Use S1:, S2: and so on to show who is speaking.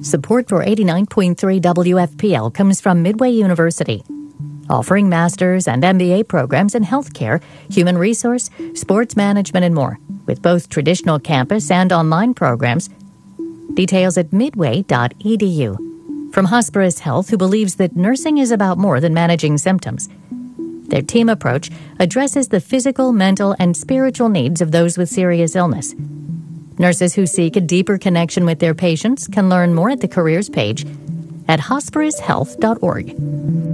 S1: Support for 89.3 WFPL comes from Midway University, offering master's and MBA programs in healthcare, human resource, sports management, and more, with both traditional campus and online programs. Details at midway.edu. From Hosperis Health, who believes that nursing is about more than managing symptoms. Their team approach addresses the physical, mental, and spiritual needs of those with serious illness. Nurses who seek a deeper connection with their patients can learn more at the careers page at hosperishealth.org.